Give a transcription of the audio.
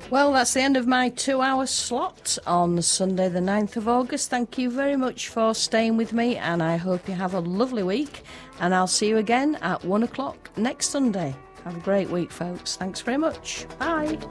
Well, that's the end of my 2-hour slot on Sunday, the 9th of August. Thank you very much for staying with me, and I hope you have a lovely week. And I'll see you again at 1 o'clock next Sunday. Have a great week, folks. Thanks very much. Bye.